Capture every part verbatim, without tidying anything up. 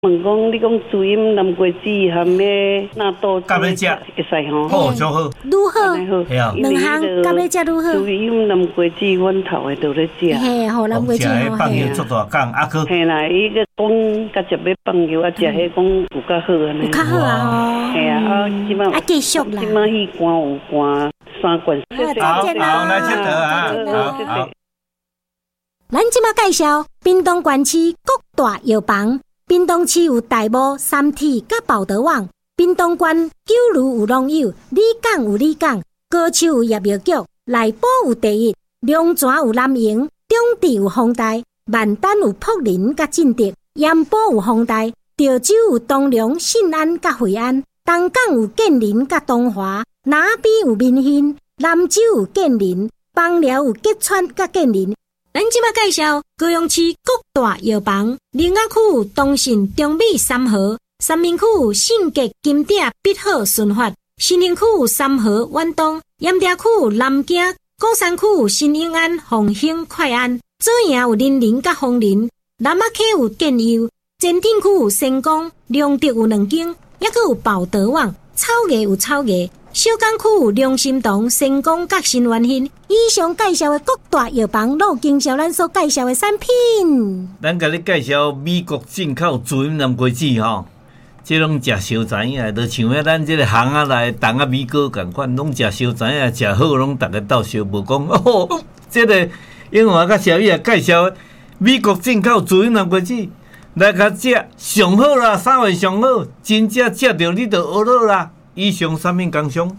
问讲，你讲主音南瓜子含咩纳豆甲要食会使吼？ 好就好， 愈好， 系啊， 两项甲要食愈好。 主音南瓜子，阮头的都咧食。 嘿，好南瓜子好。放油嘿做大工，啊个。 嘿啦，伊个讲甲食要放油，啊食迄讲有较好安尼。 有较好啊， 嘿啊，啊即摆啊继续啦。 即摆去关有关三罐。 好，好，来接得啊，好好。 咱即马介绍屏东县市各大药房。屏东市有大埔、三体、甲报德网；屏东县九如有农友，里港有里港，高手有业药局，内埔有第一，龙泉有南营，中地有丰台，万丹有福林甲进德，盐埔有丰台，潮州有东龙、信安甲惠安，东港有建林甲东华，南边有民兴，南州有建林，枋寮有吉川甲建林。咱即马介绍高雄市各大药房：林雅区有东信、中美、三和；三明区有信捷、金鼎、必好、顺发；新营区有三和、远东；盐埕区有南京；鼓山区有新永安、凤兴、快安；左营有林林甲枫林；南仔溪有建佑；前镇区有成功；良德有两间，还佫有报德网；草nghệ有草nghệ。小港区有良心堂、成功甲新元兴。以上介绍的各大药房，都经销咱所介绍的产品。 咱甲你介绍美国进口主音南瓜子吼，这拢食烧知影，就像迄咱这个巷仔内东啊米糕共款，拢食烧知影，食好拢逐个斗烧，无讲哦。这个英华甲小叶介绍美国进口主音南瓜子，来甲食上好啦，三位上好，真正食着你就学了啦。以上产品工商。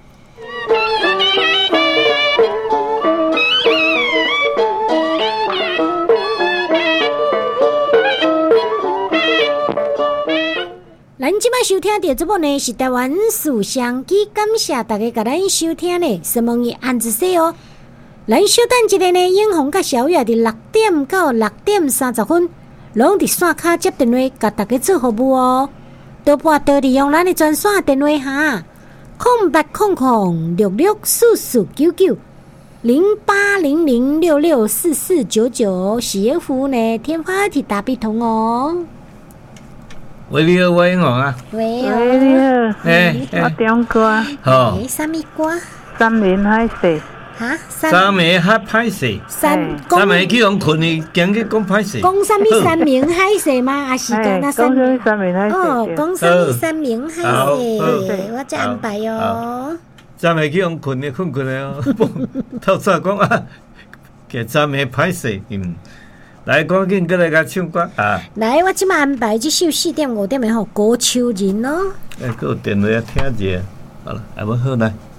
咱即摆收听到这部呢是台湾思想机，感谢大家甲咱收听呢，希望伊按一说哦。咱稍等一下呢，永红甲小月伫六点到六点三十分，拢伫线卡接电话甲大家做服务哦。多拨多利用咱的专线电话哈。空八空空六六四四九九零八零零六六四四九九，喜悦服务呢，天花体大比通哦。 喂，你好，我英王啊。 喂， 喂，你好。 哎， 我点歌。 好。 哎，什么歌？ 三明海誓。 哈？ 三明海歹势。 三三明去用困去，今日讲歹势。 讲什么三明海誓吗？还是讲那三明？ 三明海誓。 哦，讲什么三明海誓？我再安排哦。 三明去用困的，困困的哦。透早讲啊，给三明歹势，嗯。来，赶紧过来甲唱歌啊！ 来，我即马安排这首四点五点的吼，高秋人哦。 哎，还有电话听者，好了，还要好来。